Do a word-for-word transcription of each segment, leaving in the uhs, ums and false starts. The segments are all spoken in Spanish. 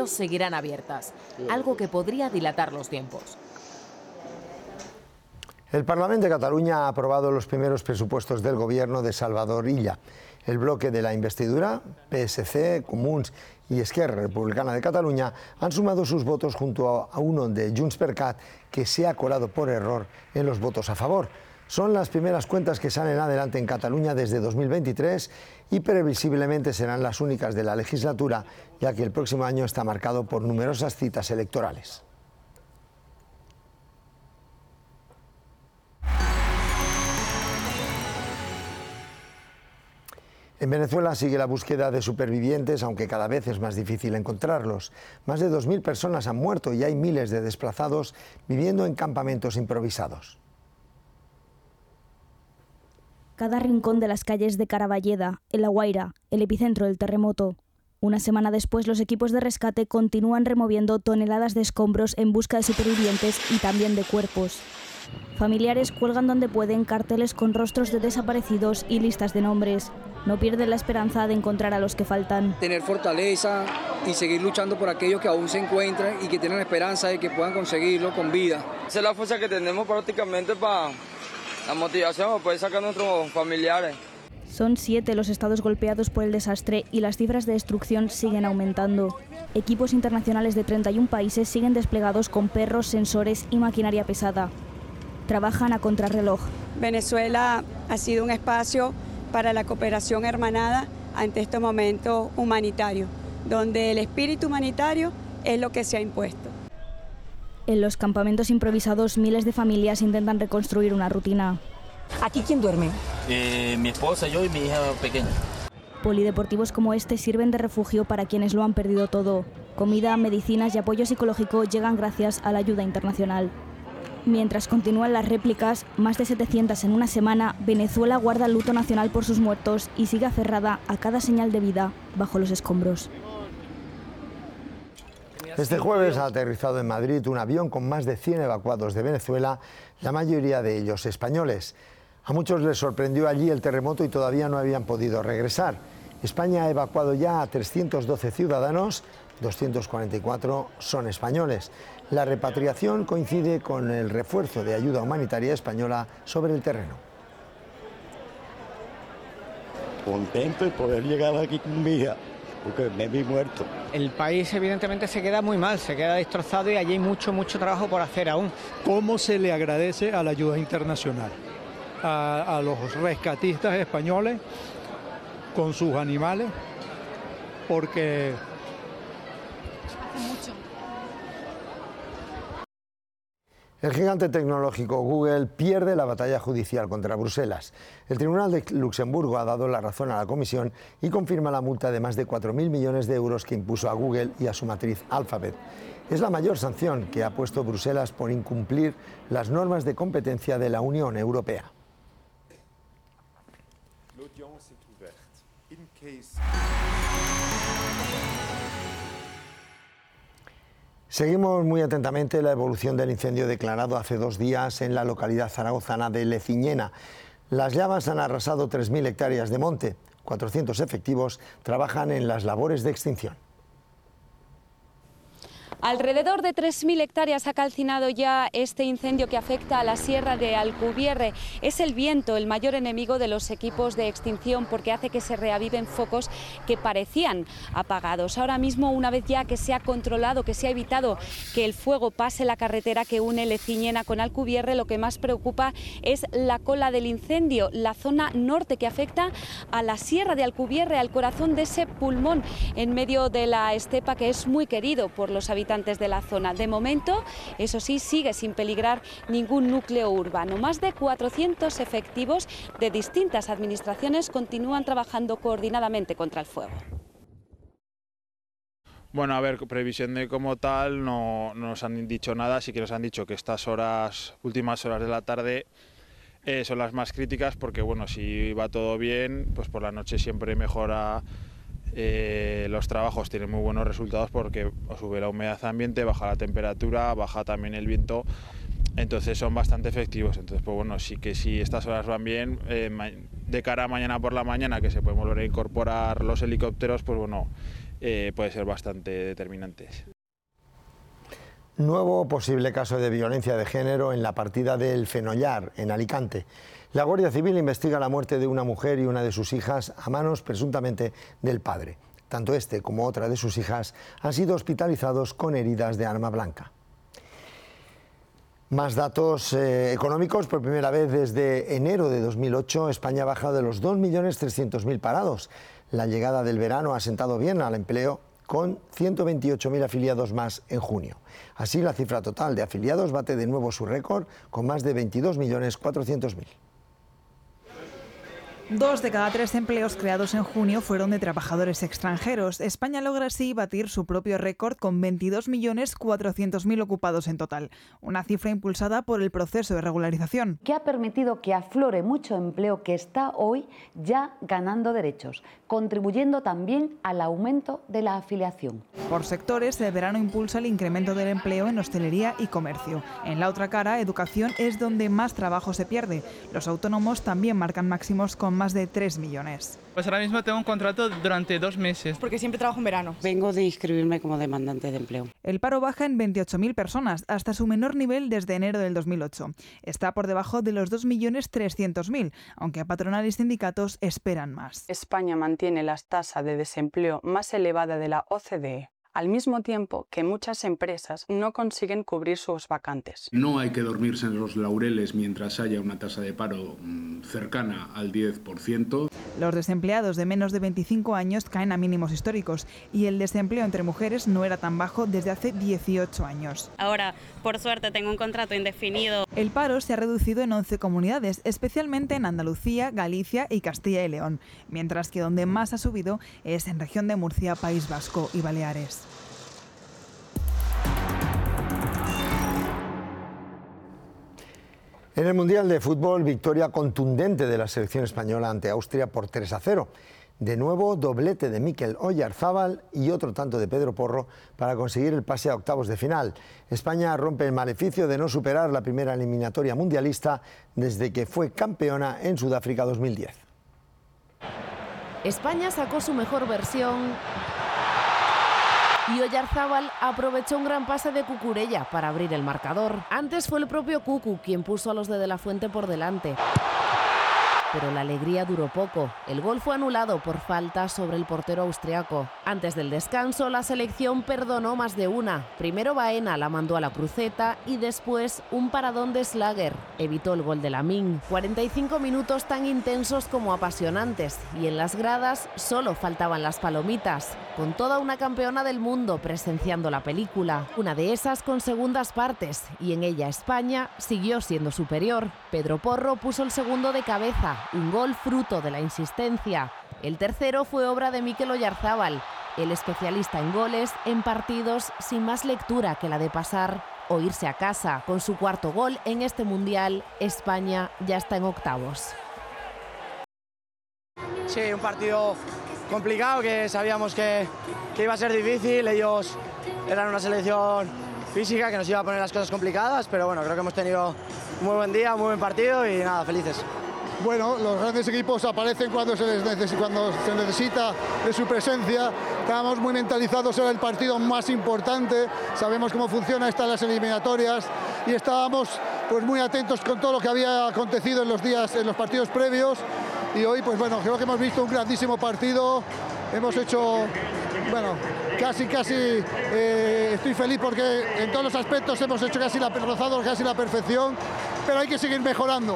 correos seguirán abiertas, algo que podría dilatar los tiempos. El Parlament de Cataluña ha aprobado los primeros presupuestos del gobierno de Salvador Illa. El bloque de la investidura, P S C, Comuns y Esquerra Republicana de Cataluña, han sumado sus votos junto a uno de Junts per Cat, que se ha colado por error en los votos a favor. Son las primeras cuentas que salen adelante en Cataluña desde dos mil veintitrés y previsiblemente serán las únicas de la legislatura, ya que el próximo año está marcado por numerosas citas electorales. En Venezuela sigue la búsqueda de supervivientes, aunque cada vez es más difícil encontrarlos. Más de dos mil personas han muerto y hay miles de desplazados viviendo en campamentos improvisados. Cada rincón de las calles de Caraballeda, en La Guaira, el epicentro del terremoto. Una semana después, los equipos de rescate continúan removiendo toneladas de escombros en busca de supervivientes y también de cuerpos. Familiares cuelgan donde pueden carteles con rostros de desaparecidos y listas de nombres. No pierden la esperanza de encontrar a los que faltan. Tener fortaleza y seguir luchando por aquellos que aún se encuentran y que tienen la esperanza de que puedan conseguirlo con vida. Esa es la fuerza que tenemos prácticamente para la motivación, para poder sacar a nuestros familiares. Son siete los estados golpeados por el desastre y las cifras de destrucción siguen aumentando. Equipos internacionales de treinta y un países siguen desplegados con perros, sensores y maquinaria pesada. Trabajan a contrarreloj. Venezuela ha sido un espacio para la cooperación hermanada ante este momento humanitario, donde el espíritu humanitario es lo que se ha impuesto. En los campamentos improvisados, miles de familias intentan reconstruir una rutina. ¿Aquí quién duerme? Eh, mi esposa, yo y mi hija pequeña. Polideportivos como este sirven de refugio para quienes lo han perdido todo. Comida, medicinas y apoyo psicológico llegan gracias a la ayuda internacional. Mientras continúan las réplicas, más de setecientas en una semana, Venezuela guarda el luto nacional por sus muertos y sigue aferrada a cada señal de vida bajo los escombros. Este jueves ha aterrizado en Madrid un avión con más de cien evacuados de Venezuela, la mayoría de ellos españoles. A muchos les sorprendió allí el terremoto y todavía no habían podido regresar. España ha evacuado ya a trescientos doce ciudadanos, doscientos cuarenta y cuatro son españoles. La repatriación coincide con el refuerzo de ayuda humanitaria española sobre el terreno. Contento de poder llegar aquí con mi hija, porque me vi muerto. El país evidentemente se queda muy mal, se queda destrozado y allí hay mucho, mucho trabajo por hacer aún. ¿Cómo se le agradece a la ayuda internacional? A, a los rescatistas españoles con sus animales, porque mucho. El gigante tecnológico Google pierde la batalla judicial contra Bruselas. El Tribunal de Luxemburgo ha dado la razón a la Comisión y confirma la multa de más de cuatro mil millones de euros que impuso a Google y a su matriz Alphabet. Es la mayor sanción que ha puesto Bruselas por incumplir las normas de competencia de la Unión Europea. Seguimos muy atentamente la evolución del incendio declarado hace dos días en la localidad zaragozana de Leciñena. Las llamas han arrasado tres mil hectáreas de monte. cuatrocientos efectivos trabajan en las labores de extinción. Alrededor de tres mil hectáreas ha calcinado ya este incendio que afecta a la sierra de Alcubierre. Es el viento el mayor enemigo de los equipos de extinción porque hace que se reaviven focos que parecían apagados. Ahora mismo, una vez ya que se ha controlado, que se ha evitado que el fuego pase la carretera que une Leciñena con Alcubierre, lo que más preocupa es la cola del incendio, la zona norte que afecta a la sierra de Alcubierre, al corazón de ese pulmón en medio de la estepa que es muy querido por los habitantes de la zona. De momento, eso sí, sigue sin peligrar ningún núcleo urbano. Más de cuatrocientos efectivos de distintas administraciones continúan trabajando coordinadamente contra el fuego. Bueno, a ver, previsión de como tal no, no nos han dicho nada, sí que nos han dicho que estas horas, últimas horas de la tarde eh, son las más críticas porque, bueno, si va todo bien, pues por la noche siempre mejora. Eh, los trabajos tienen muy buenos resultados porque sube la humedad ambiente, baja la temperatura, baja también el viento, entonces son bastante efectivos. Entonces, pues bueno, sí que si estas horas van bien, eh, de cara a mañana por la mañana, que se pueden volver a incorporar los helicópteros, pues bueno, eh, puede ser bastante determinante. Nuevo posible caso de violencia de género en la partida del Fenollar, en Alicante. La Guardia Civil investiga la muerte de una mujer y una de sus hijas a manos presuntamente del padre. Tanto este como otra de sus hijas han sido hospitalizados con heridas de arma blanca. Más datos eh, económicos. Por primera vez desde enero de dos mil ocho, España ha bajado de los dos millones trescientos mil parados. La llegada del verano ha sentado bien al empleo, con ciento veintiocho mil afiliados más en junio. Así, la cifra total de afiliados bate de nuevo su récord, con más de veintidós millones cuatrocientos mil. Dos de cada tres empleos creados en junio fueron de trabajadores extranjeros. España logra así batir su propio récord con veintidós millones cuatrocientos mil ocupados en total, una cifra impulsada por el proceso de regularización, que ha permitido que aflore mucho empleo que está hoy ya ganando derechos, contribuyendo también al aumento de la afiliación. Por sectores, el verano impulsa el incremento del empleo en hostelería y comercio. En la otra cara, educación es donde más trabajo se pierde. Los autónomos también marcan máximos con más de tres millones. Pues ahora mismo tengo un contrato durante dos meses. Porque siempre trabajo en verano. Vengo de inscribirme como demandante de empleo. El paro baja en veintiocho mil personas, hasta su menor nivel desde enero del dos mil ocho. Está por debajo de los dos millones trescientos mil, aunque patronal y sindicatos esperan más. España mantiene la tasa de desempleo más elevada de la O C D E, al mismo tiempo que muchas empresas no consiguen cubrir sus vacantes. No hay que dormirse en los laureles mientras haya una tasa de paro cercana al diez por ciento. Los desempleados de menos de veinticinco años caen a mínimos históricos y el desempleo entre mujeres no era tan bajo desde hace dieciocho años. Ahora, por suerte, tengo un contrato indefinido. El paro se ha reducido en once comunidades, especialmente en Andalucía, Galicia y Castilla y León, mientras que donde más ha subido es en región de Murcia, País Vasco y Baleares. En el Mundial de Fútbol, victoria contundente de la selección española ante Austria por tres a cero. De nuevo, doblete de Mikel Oyarzábal y otro tanto de Pedro Porro para conseguir el pase a octavos de final. España rompe el maleficio de no superar la primera eliminatoria mundialista desde que fue campeona en Sudáfrica dos mil diez. España sacó su mejor versión y Oyarzábal aprovechó un gran pase de Cucurella para abrir el marcador. Antes fue el propio Cucu quien puso a los de De La Fuente por delante. Pero la alegría duró poco. El gol fue anulado por falta sobre el portero austriaco. Antes del descanso, la selección perdonó más de una. Primero Baena la mandó a la cruceta y después un paradón de Schlager evitó el gol de Lamine. cuarenta y cinco minutos tan intensos como apasionantes, y en las gradas solo faltaban las palomitas, con toda una campeona del mundo presenciando la película. Una de esas con segundas partes, y en ella España siguió siendo superior. Pedro Porro puso el segundo de cabeza, un gol fruto de la insistencia. El tercero fue obra de Mikel Oyarzábal, el especialista en goles en partidos sin más lectura que la de pasar o irse a casa. Con su cuarto gol en este Mundial, España ya está en octavos. Sí, un partido complicado que sabíamos que, que iba a ser difícil. Ellos eran una selección física que nos iba a poner las cosas complicadas, pero bueno, creo que hemos tenido un muy buen día, un muy buen partido y nada, felices. Bueno, los grandes equipos aparecen cuando se, les necesita, cuando se necesita de su presencia. Estábamos muy mentalizados, era el partido más importante, sabemos cómo funciona estas las eliminatorias y estábamos pues muy atentos con todo lo que había acontecido en los días, en los partidos previos, y hoy pues bueno, creo que hemos visto un grandísimo partido, hemos hecho, bueno, casi casi eh, estoy feliz porque en todos los aspectos hemos hecho casi la, rozado casi la perfección, pero hay que seguir mejorando.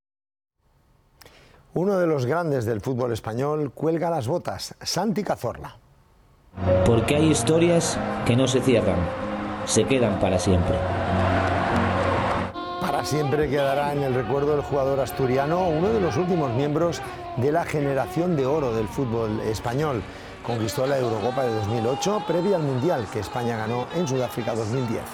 Uno de los grandes del fútbol español cuelga las botas, Santi Cazorla. Porque hay historias que no se cierran, se quedan para siempre. Para siempre quedará en el recuerdo del jugador asturiano, uno de los últimos miembros de la generación de oro del fútbol español. Conquistó la Eurocopa de dos mil ocho, previa al Mundial que España ganó en Sudáfrica dos mil diez.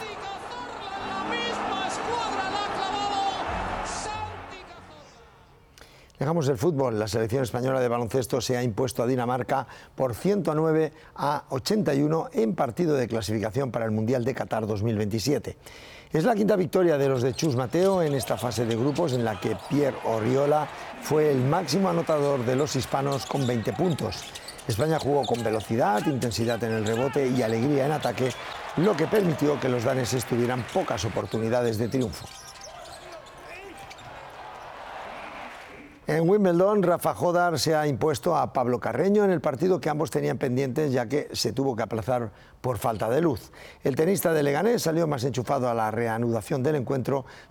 Dejamos el fútbol. La selección española de baloncesto se ha impuesto a Dinamarca por ciento nueve a ochenta y uno en partido de clasificación para el Mundial de Qatar dos mil veintisiete. Es la quinta victoria de los de Chus Mateo en esta fase de grupos, en la que Pierre Oriola fue el máximo anotador de los hispanos con veinte puntos. España jugó con velocidad, intensidad en el rebote y alegría en ataque, lo que permitió que los daneses tuvieran pocas oportunidades de triunfo. En Wimbledon, Rafa Jodar se ha impuesto a Pablo Carreño en el partido que ambos tenían pendientes, ya que se tuvo que aplazar por falta de luz. El tenista de Leganés salió más enchufado a la reanudación del encuentro,